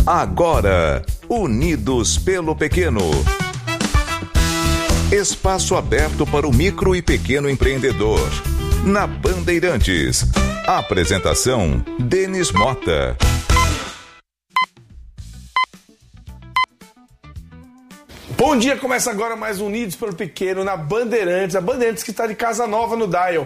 Agora, Unidos pelo Pequeno. Espaço aberto para o micro e pequeno empreendedor. Na Bandeirantes. Apresentação: Denis Mota. Bom dia, começa agora mais Unidos pelo Pequeno na Bandeirantes. A Bandeirantes que está de casa nova no Dial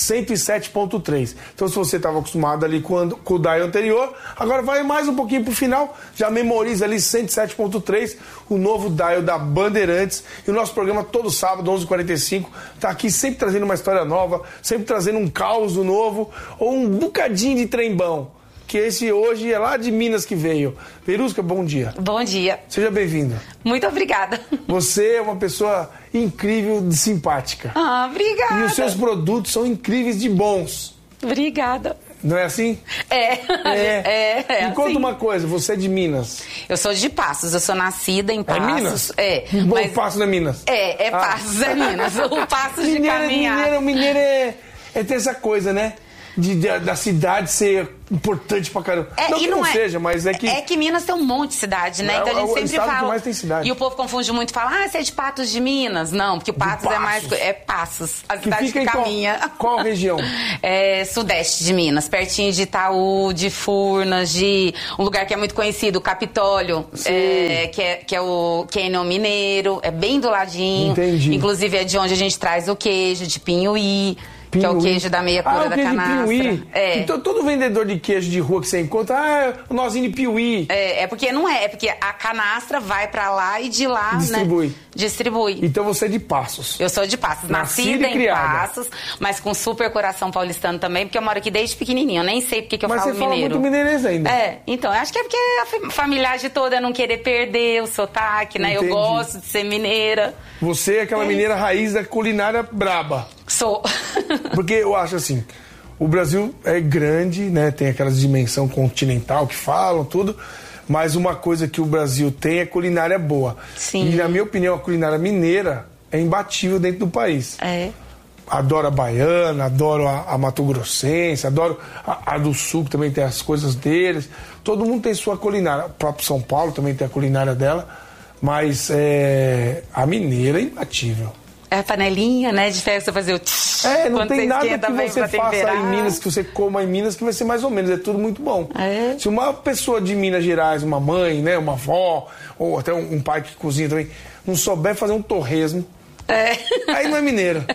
107.3. Então, se você estava acostumado ali com o Dial anterior, agora vai mais um pouquinho para o final, já memoriza ali 107.3, o novo Dial da Bandeirantes. E o nosso programa todo sábado, 11h45, está aqui sempre trazendo uma história nova, sempre trazendo um caos novo ou um bocadinho de trembão. Que esse hoje é lá de Minas que veio. Verusca, bom dia. Bom dia. Seja bem-vinda. Muito obrigada. Você é uma pessoa incrível de simpática. Ah, obrigada. E os seus produtos são incríveis de bons. Obrigada. Não é assim? É. Me conta assim. uma coisa, você é de Minas. Eu sou de Passos, eu sou nascida em Passos. É Minas? É. Bom, Mas... Passos é Minas. É Passos, é Minas. O Passos de caminhar. Mineiro é ter essa coisa, né? Da cidade ser importante pra caramba. Não que não seja, mas é que... É que Minas tem um monte de cidade, né? Então a gente sempre fala... que mais tem cidade. E o povo confunde muito e fala, você é de Patos de Minas. Não, porque o Patos é mais... É Passos, a cidade que caminha. Qual região? É sudeste de Minas, pertinho de Itaú, de Furnas, de um lugar que é muito conhecido, Capitólio, que é o Canyon Mineiro, é bem do ladinho. Entendi. Inclusive é de onde a gente traz o queijo, de Pinhuí. Que é o queijo da meia cura da canastra. Então todo vendedor de queijo de rua que você encontra, o nozinho de Piuí. É porque não é porque a canastra vai pra lá e de lá, distribui. Né? Distribui. Então você é de Passos. Eu sou de Passos, nascida em Passos, mas com super coração paulistano também, porque eu moro aqui desde pequenininho, eu nem sei porque que eu falo mineiro. Mas você fala muito mineirês ainda. Então, eu acho que é porque a familiagem toda não querer perder o sotaque, né? Entendi. Eu gosto de ser mineira. Você é aquela mineira raiz da culinária braba. Sou. Porque eu acho assim, o Brasil é grande, né? Tem aquela dimensão continental que falam, tudo. Mas uma coisa que o Brasil tem é culinária boa. Sim. E na minha opinião, a culinária mineira é imbatível dentro do país. Adoro a baiana, adoro a mato-grossense, adoro a do sul, que também tem as coisas deles. Todo mundo tem sua culinária. O próprio São Paulo também tem a culinária dela. Mas a mineira é imbatível. É a panelinha, né? De ferro, você fazer o... não tem nada que você faça em Minas, que você coma em Minas, que vai ser mais ou menos. É tudo muito bom. Se uma pessoa de Minas Gerais, uma mãe, né, uma avó, ou até um pai que cozinha também, não souber fazer um torresmo, aí não é mineiro.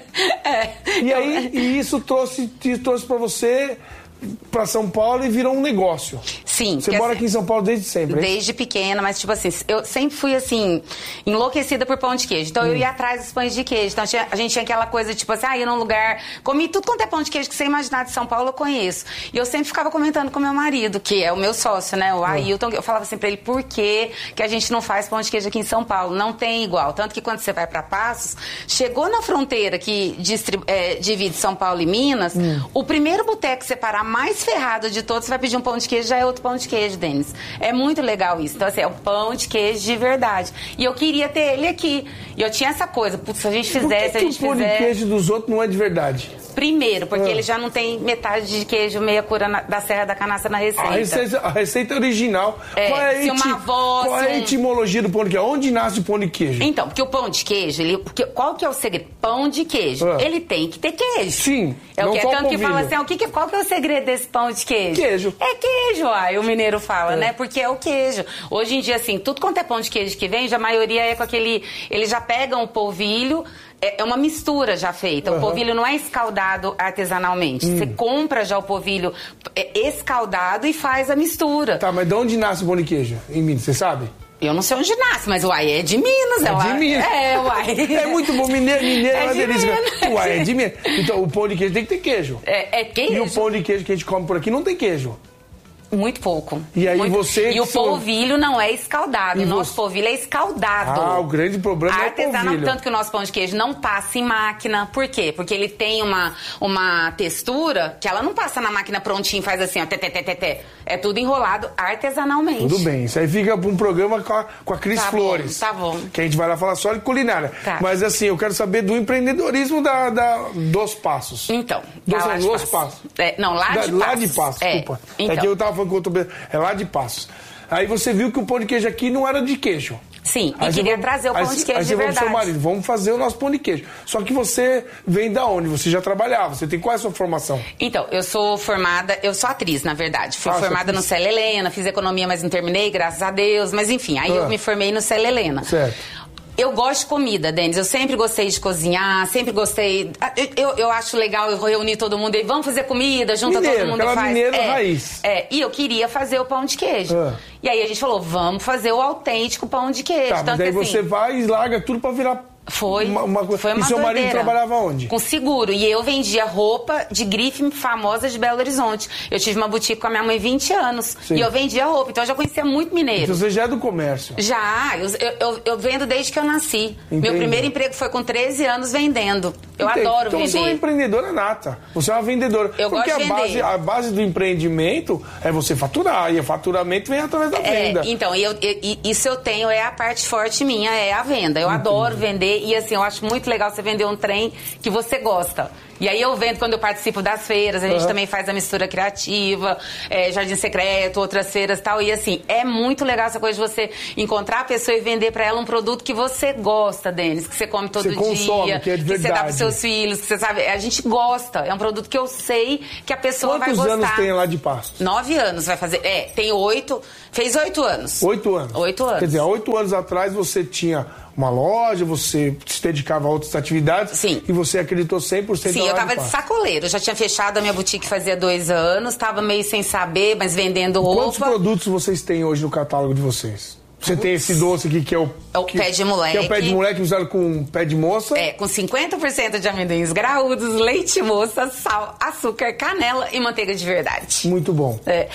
E isso trouxe pra você... pra São Paulo e virou um negócio. Sim. Você mora aqui em São Paulo desde sempre, Desde pequena, mas tipo assim, eu sempre fui assim, enlouquecida por pão de queijo. Então eu ia atrás dos pães de queijo. Então a gente tinha aquela coisa, tipo assim, ir num lugar, comi tudo quanto é pão de queijo que você imaginar de São Paulo, eu conheço. E eu sempre ficava comentando com meu marido, que é o meu sócio, né, o Ailton, eu falava assim pra ele, por que a gente não faz pão de queijo aqui em São Paulo? Não tem igual. Tanto que quando você vai pra Passos, chegou na fronteira que divide São Paulo e Minas, o primeiro boteco que você parar mais ferrado de todos, você vai pedir um pão de queijo, já é outro pão de queijo, Denis. É muito legal isso. Então, assim, é um pão de queijo de verdade. E eu queria ter ele aqui. E eu tinha essa coisa, putz, se a gente fizesse, Por que o pão de queijo dos outros não é de verdade? Primeiro, porque ele já não tem metade de queijo meia cura da Serra da Canastra na receita. A receita original. Qual é a etimologia do pão de queijo? Onde nasce o pão de queijo? Então, porque o pão de queijo, qual que é o segredo? Pão de queijo. Ele tem que ter queijo. Sim. É o que é tanto que fala assim, qual que é o segredo desse pão de queijo? Queijo. É queijo, o mineiro fala, né? Porque é o queijo. Hoje em dia, assim, tudo quanto é pão de queijo que vem, a maioria é com aquele... Eles já pegam o polvilho... É uma mistura já feita. O polvilho não é escaldado artesanalmente. Você compra já o polvilho escaldado e faz a mistura. Tá, mas de onde nasce o pão de queijo em Minas, você sabe? Eu não sei onde nasce, mas é de Minas. De Minas. É muito bom. Mineiro é uma delícia. É de Minas. Então, o pão de queijo tem que ter queijo. É queijo. E o pão de queijo que a gente come por aqui não tem queijo. Muito pouco. E aí você... E o polvilho não é escaldado. O nosso polvilho é escaldado. O grande problema é o polvilho. Tanto que o nosso pão de queijo não passa em máquina. Por quê? Porque ele tem uma textura que ela não passa na máquina prontinho e faz assim, ó, É tudo enrolado artesanalmente. Tudo bem. Isso aí fica para um programa com a Cris Flores. Tá bom. Que a gente vai lá falar só de culinária. Tá. Mas assim, eu quero saber do empreendedorismo dos Passos. Então. Dos Passos. Não, lá de Passos. Lá de Passos, desculpa. Então. É que eu tava falando com outro... É lá de Passos. Aí você viu que o pão de queijo aqui não era de queijo. Sim, e queria trazer o pão de queijo de verdade. Aí você falou pro seu marido, vamos fazer o nosso pão de queijo. Só que você vem da onde? Você já trabalhava, você tem qual é a sua formação? Então, eu sou atriz, na verdade. Fui formada no Célia Helena, fiz economia, mas não terminei, graças a Deus. Mas enfim, aí eu me formei no Célia Helena. Certo. Eu gosto de comida, Denis. Eu sempre gostei de cozinhar, sempre gostei... Eu acho legal eu reunir todo mundo e vamos fazer comida, junta todo mundo e faz. Mineiro raiz. E eu queria fazer o pão de queijo. E aí a gente falou, vamos fazer o autêntico pão de queijo. Tá, mas aí você vai e larga tudo pra virar... Foi uma E seu marido trabalhava onde? Com seguro. E eu vendia roupa de grife famosa de Belo Horizonte. Eu tive uma boutique com a minha mãe 20 anos. Sim. E eu vendia roupa. Então eu já conhecia muito mineiro. Então você já é do comércio? Já. Eu vendo desde que eu nasci. Entendi. Meu primeiro emprego foi com 13 anos vendendo. Eu adoro vender. Então você é uma empreendedora nata. Você é uma vendedora. Eu gosto de vender. Porque a base do empreendimento é você faturar. E o faturamento vem através da venda. Então, isso eu tenho, é a parte forte minha, é a venda. Eu adoro vender. E assim, eu acho muito legal você vender um trem que você gosta. E aí eu vendo quando eu participo das feiras, a gente também faz a mistura criativa, Jardim Secreto, outras feiras e tal. E assim, é muito legal essa coisa de você encontrar a pessoa e vender pra ela um produto que você gosta, Denis, que você come todo dia, consome, que você dá pros seus filhos, que você sabe. A gente gosta. É um produto que eu sei que a pessoa vai gostar. Quantos anos tem lá de Passos? 9 anos vai fazer. Tem 8. Fez 8 anos. 8 anos. 8 anos. Quer dizer, há 8 anos atrás você tinha uma loja, você se dedicava a outras atividades. Sim. E você acreditou 100% Sim, eu tava de sacoleiro. Eu já tinha fechado a minha boutique fazia 2 anos, tava meio sem saber, mas vendendo roupa. Quantos produtos vocês têm hoje no catálogo de vocês? Você tem esse doce aqui que é o pé de moleque. Que é o pé de moleque usado com pé de moça. Com 50% de amendoins graúdos, leite moça, sal, açúcar, canela e manteiga de verdade. Muito bom.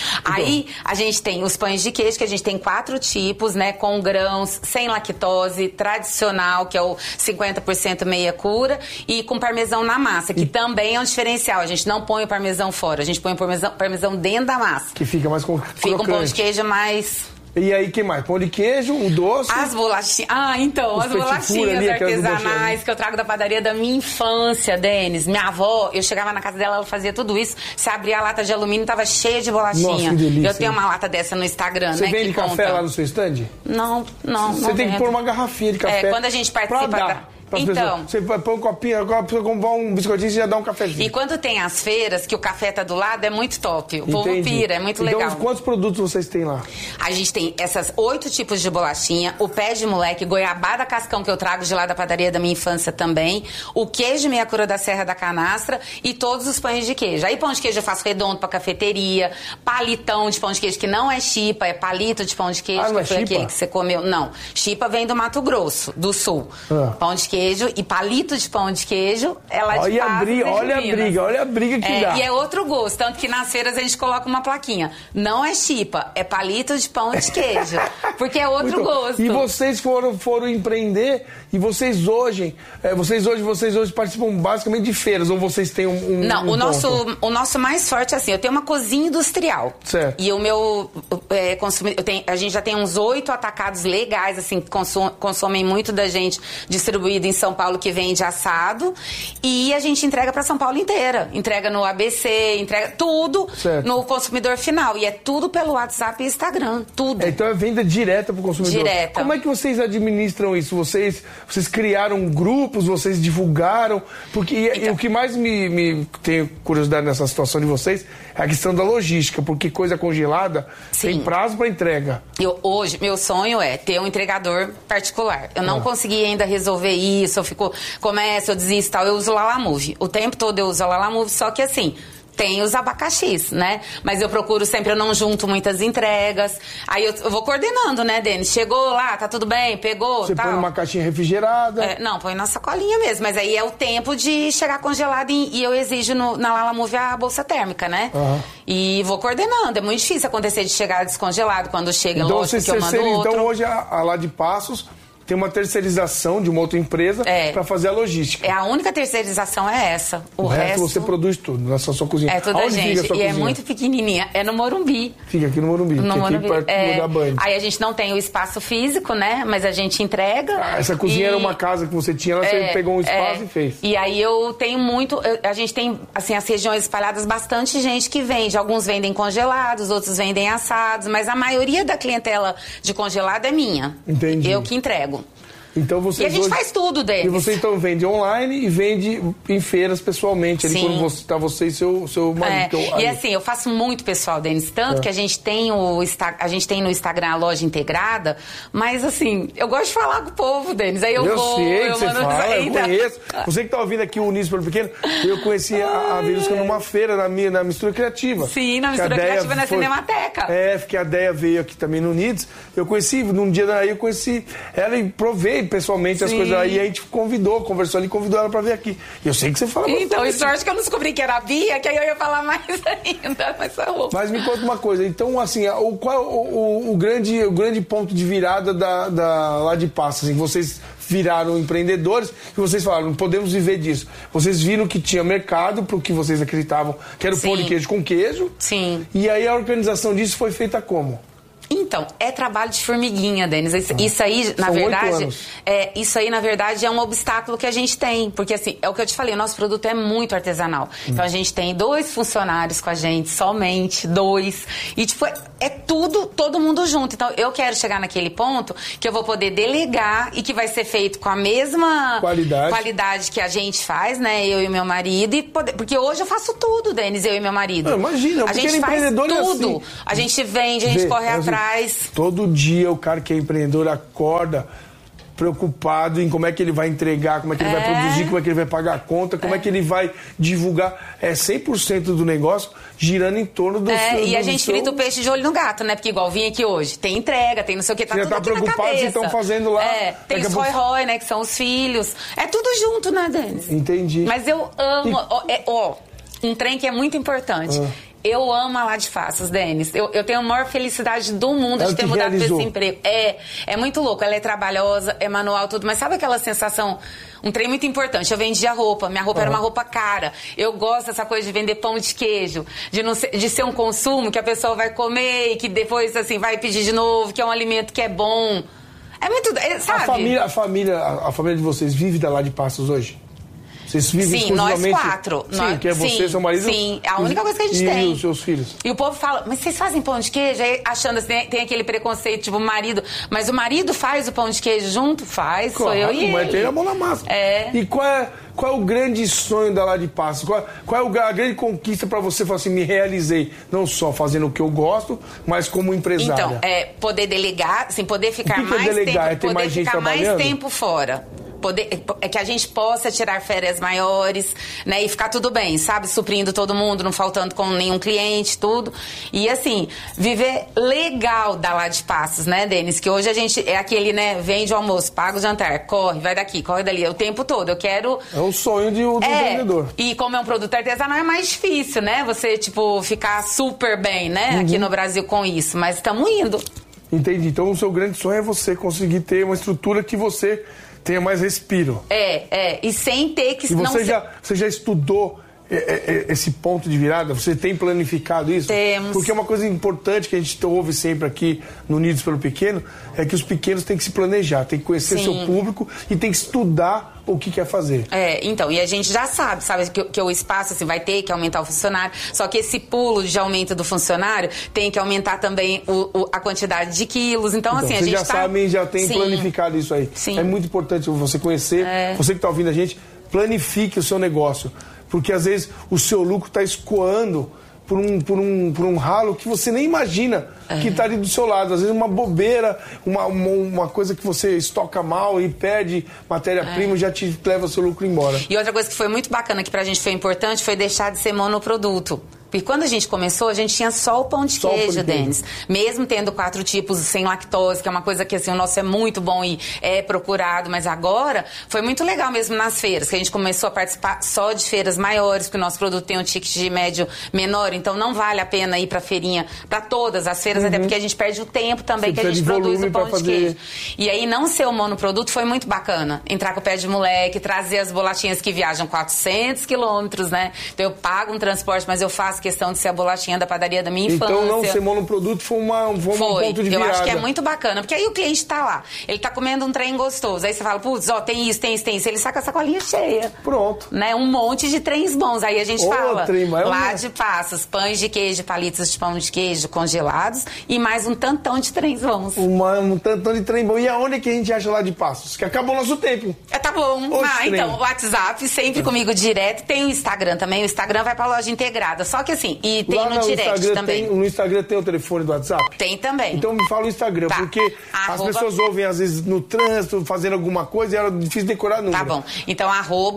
Aí a gente tem os pães de queijo, que a gente tem 4 tipos, né? Com grãos, sem lactose, tradicional, que é o 50% meia cura, e com parmesão na massa, que também é um diferencial. A gente não põe o parmesão fora, a gente põe o parmesão dentro da massa. Que fica mais crocante. Fica um pão de queijo mais... E aí, que mais? Pão de queijo, um doce? As bolachinhas. As bolachinhas ali, artesanais que eu trago da padaria da minha infância, Denis. Minha avó, eu chegava na casa dela, ela fazia tudo isso. Você abria a lata de alumínio, tava cheia de bolachinha. Nossa, que delícia. Eu tenho uma lata dessa no Instagram, Você vende café lá no seu stand? Não. Você tem que pôr uma garrafinha de café. Quando a gente participa Então, você põe um copinho, agora precisa comprar um biscoitinho e já dá um cafezinho. E quando tem as feiras, que o café tá do lado, é muito top. O povo pira, é muito legal. Então, quantos produtos vocês têm lá? A gente tem essas 8 tipos de bolachinha, o pé de moleque, goiabada cascão, que eu trago de lá da padaria da minha infância também, o queijo meia cura da Serra da Canastra e todos os pães de queijo. Aí pão de queijo eu faço redondo pra cafeteria, palitão de pão de queijo, que não é chipa, é palito de pão de queijo, que foi aquele que você comeu. Não, chipa vem do Mato Grosso, do Sul. Pão de queijo e palito de pão de queijo, ela de Passos. Olha a briga que dá. E é outro gosto, tanto que nas feiras a gente coloca uma plaquinha. Não é chipa, é palito de pão de queijo. Porque é outro gosto. E vocês foram empreender e vocês hoje participam basicamente de feiras, ou vocês têm Não, o nosso mais forte é assim, eu tenho uma cozinha industrial. Certo. E o meu a gente já tem uns 8 atacados legais, assim, que consomem muito da gente, distribuído em São Paulo, que vende assado, e a gente entrega para São Paulo inteira. Entrega no ABC, entrega tudo no consumidor final. E é tudo pelo WhatsApp e Instagram, tudo. Então é venda direta para o consumidor. Direta. Como é que vocês administram isso? Vocês criaram grupos, vocês divulgaram? Porque o que mais me tenho curiosidade nessa situação de vocês é a questão da logística, porque coisa congelada tem prazo para entrega. Hoje, meu sonho é ter um entregador particular. Eu não consegui ainda resolver isso, eu desisto, tal. Eu uso o Lalamove. O tempo todo eu uso o Lalamove, só que assim, tem os abacaxis, né? Mas eu procuro sempre, eu não junto muitas entregas. Aí eu vou coordenando, né, Denis? Chegou lá, tá tudo bem, pegou, Você tal. põe numa caixinha refrigerada? Não, põe na sacolinha mesmo. Mas aí é o tempo de chegar congelado e eu exijo na Lalamove a bolsa térmica, né? E vou coordenando. É muito difícil acontecer de chegar descongelado quando chega, então, lógico que eu mando outro. Então hoje a lá de Passos tem uma terceirização de uma outra empresa para fazer a logística. A única terceirização é essa. O resto você produz tudo na sua cozinha. É tudo a gente. Fica a sua cozinha? É muito pequenininha. É no Morumbi. Fica aqui no Morumbi. Aqui perto da Band. Aí a gente não tem o espaço físico, né? Mas a gente entrega. Essa cozinha era uma casa que você tinha, você pegou um espaço e fez. E aí eu tenho muito... a gente tem, assim, as regiões espalhadas, bastante gente que vende. Alguns vendem congelados, outros vendem assados. Mas a maioria da clientela de congelado é minha. Entendi. Eu que entrego. Então e a gente faz tudo deles. E você então vende online e vende em feiras pessoalmente, ali quando você e seu marido. E assim, eu faço muito pessoal, Denis, tanto que a gente tem no Instagram a loja integrada, mas assim, eu gosto de falar com o povo, Denis. Aí eu conheço. Você que tá ouvindo aqui o Unidos pelo Pequeno, eu conheci a Verusca numa feira, na Mistura Criativa. Sim, na Mistura Criativa, na Cinemateca. Porque a Deia veio aqui também no Unidos. Eu conheci, num dia daí eu conheci ela e provei pessoalmente as coisas aí, a gente conversou ali, convidou ela pra vir aqui. E eu sei que você fala bastante. Então, e sorte que eu não descobri que era a Bia, que aí eu ia falar mais ainda. Mas me conta uma coisa, então assim, qual o grande ponto de virada lá de Passos? Assim, vocês viraram empreendedores e vocês falaram, não podemos viver disso. Vocês viram que tinha mercado pro que vocês acreditavam, que era o pão de queijo com queijo. Sim. E aí a organização disso foi feita como? Então, é trabalho de formiguinha, Denis. Isso aí, na verdade, é um obstáculo que a gente tem. Porque, assim, é o que eu te falei, o nosso produto é muito artesanal. Então, a gente tem 2 funcionários com a gente, somente 2. E, tipo, é tudo, todo mundo junto. Então, eu quero chegar naquele ponto que eu vou poder delegar e que vai ser feito com a mesma qualidade que a gente faz, né? Eu e meu marido. Porque hoje eu faço tudo, Denis, eu e meu marido. Imagina, a gente faz tudo. É assim. A gente vende, a gente corre atrás. Todo dia o cara que é empreendedor acorda preocupado em como é que ele vai entregar, como é que ele vai produzir, como é que ele vai pagar a conta, como é que ele vai divulgar. 100% do negócio girando em torno do e a gente frita o peixe de olho no gato, né? Porque igual vim aqui hoje, tem entrega, tem não sei o que, tá tudo aqui na cabeça. Vocês estão fazendo lá. Tem os Roy, né? Que são os filhos. É tudo junto, né, Denis? Entendi. Mas eu amo... um trem que é muito importante. Eu amo a Lá de Passos, Denis. Eu tenho a maior felicidade do mundo de ter mudado para esse emprego. É muito louco. Ela é trabalhosa, é manual, tudo. Mas sabe aquela sensação... Um trem muito importante. Eu vendia roupa. Minha roupa era uma roupa cara. Eu gosto dessa coisa de vender pão de queijo. De ser um consumo que a pessoa vai comer e que depois, assim, vai pedir de novo. Que é um alimento que é bom. É muito... Sabe? A família de vocês vive da Lá de Passos hoje? Vocês vivem exclusivamente... nós 4. Sim, que é você, seu marido... Sim, é a única coisa que a gente tem. E os seus filhos. E o povo fala, mas vocês fazem pão de queijo? Aí, achando assim, tem aquele preconceito, tipo, o marido... Mas o marido faz o pão de queijo junto? Faz, claro, sou eu e ele. Mas tem a mão na massa. E qual é o grande sonho da Lá de Passos? Qual é a grande conquista para você falar assim, me realizei? Não só fazendo o que eu gosto, mas como empresária. Então, poder delegar, assim, poder ficar mais tempo fora. Que a gente possa tirar férias maiores, né? E ficar tudo bem, sabe? Suprindo todo mundo, não faltando com nenhum cliente, tudo. E assim, viver legal da Lá de Passos, né, Denis? Que hoje a gente é aquele, né? Vende o almoço, paga o jantar, corre, vai daqui, corre dali. O tempo todo. Eu quero... É o sonho do vendedor. E como é um produto artesanal, é mais difícil, né? Você, tipo, ficar super bem, né? Aqui no Brasil com isso. Mas estamos indo. Entendi. Então o seu grande sonho é você conseguir ter uma estrutura que você... tenha mais respiro. E sem ter que... E você já estudou esse ponto de virada? Você tem planificado isso? Temos. Porque é uma coisa importante que a gente ouve sempre aqui no Unidos pelo Pequeno, é que os pequenos têm que se planejar, têm que conhecer seu público e têm que estudar o que quer fazer. Então, e a gente já sabe que o espaço assim, vai ter que aumentar o funcionário, só que esse pulo de aumento do funcionário tem que aumentar também a quantidade de quilos, então assim, a gente já tem planificado isso aí. Sim. É muito importante você conhecer, você que está ouvindo a gente, planifique o seu negócio, porque às vezes o seu lucro está escoando por um ralo que você nem imagina que está ali do seu lado. Às vezes uma bobeira, uma coisa que você estoca mal e perde matéria-prima já te leva o seu lucro embora. E outra coisa que foi muito bacana que pra gente foi importante foi deixar de ser monoproduto. Porque quando a gente começou, a gente tinha só o pão de queijo, Denis. Mesmo tendo 4 tipos sem lactose, que é uma coisa que assim, o nosso é muito bom e é procurado, mas agora foi muito legal mesmo nas feiras, que a gente começou a participar só de feiras maiores, porque o nosso produto tem um ticket de médio menor, então não vale a pena ir pra feirinha, pra todas as feiras, até porque a gente perde o tempo também que a gente produz o pão de queijo. E aí não ser o monoproduto foi muito bacana. Entrar com o pé de moleque, trazer as bolachinhas que viajam 400 quilômetros, né? Então eu pago um transporte, mas eu faço questão de ser a bolachinha da padaria da minha infância. Então não ser monoproduto foi um ponto de virada. Eu acho que é muito bacana, porque aí o cliente tá lá, ele tá comendo um trem gostoso, aí você fala, putz, ó, tem isso, tem isso, tem isso, ele saca a sacolinha cheia. Pronto. Né? Um monte de trens bons, aí a gente fala, lá de Passos, pães de queijo, palitos de pão de queijo congelados e mais um tantão de trens bons. Um tantão de trem bom. E aonde é que a gente acha lá de Passos? Que acabou o nosso tempo. Tá bom. Então, o WhatsApp sempre comigo direto, tem o Instagram também, o Instagram vai pra loja integrada, só que assim, e tem lá no direct Instagram também. No Instagram tem o telefone do WhatsApp? Tem também. Então me fala o Instagram, porque as pessoas ouvem às vezes no trânsito, fazendo alguma coisa e era difícil decorar número. Tá bom. Então,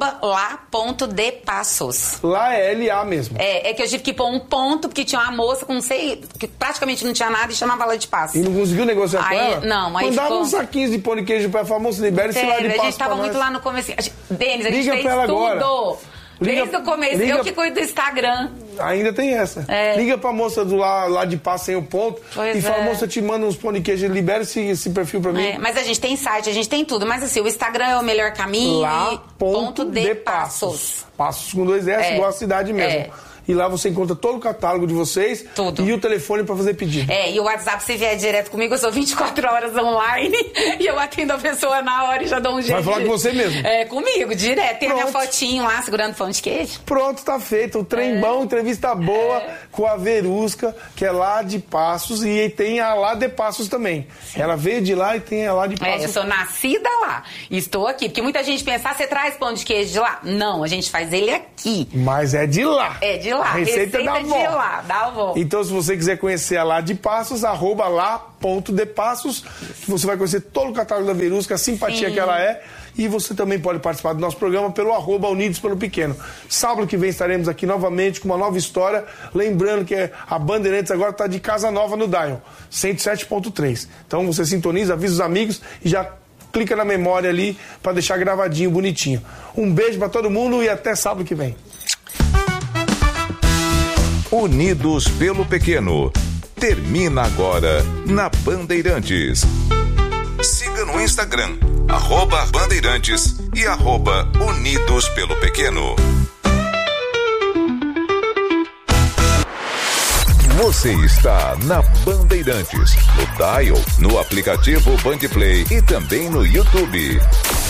@lá.depassos. Lá é LA mesmo. É que eu tive que pôr um ponto, porque tinha uma moça com que praticamente não tinha nada e chamava lá de Passos. E não conseguiu negociar com ela? Não, aí mandava ficou... uns saquinhos de pão de queijo pra famoso, libera esse lá de Passos. A gente tava muito lá no começo. Denis, a gente fez tudo. Agora. Desde o começo, eu que cuido do Instagram. Ainda tem essa. Liga pra moça do lá de Passos sem o ponto e fala, moça, te manda uns pão de queijo, libera esse perfil pra mim. Mas a gente tem site, a gente tem tudo. Mas assim, o Instagram é o melhor caminho. Lá.depassos. Passos com 2 S, igual a cidade mesmo. E lá você encontra todo o catálogo de vocês. Tudo. E o telefone pra fazer pedido. E o WhatsApp, se vier direto comigo, eu sou 24 horas online e eu atendo a pessoa na hora e já dou um jeito. Vai falar com você mesmo? Comigo, direto. Tem a minha fotinho lá, segurando pão de queijo. Pronto, tá feito. O trem bom, entrevista boa com a Verusca, que é lá de Passos, e tem a lá de Passos também. Ela veio de lá e tem a lá de Passos. Eu sou nascida lá. Estou aqui. Porque muita gente pensa, você traz pão de queijo de lá? Não, a gente faz ele aqui. Mas é de lá. É de lá. A receita da avó. De lá, da avó. Então, se você quiser conhecer a lá de Passos, @lá.depassos, que você vai conhecer todo o catálogo da Verusca, a simpatia que ela é. E você também pode participar do nosso programa pelo @Unidos pelo Pequeno. Sábado que vem estaremos aqui novamente com uma nova história. Lembrando que a Bandeirantes agora está de casa nova no Dial, 107.3. Então você sintoniza, avisa os amigos e já clica na memória ali para deixar gravadinho, bonitinho. Um beijo para todo mundo e até sábado que vem. Unidos pelo Pequeno. Termina agora na Bandeirantes. Siga no Instagram, @Bandeirantes e @Unidos pelo Pequeno. Você está na Bandeirantes, no Dial, no aplicativo Bandplay e também no YouTube.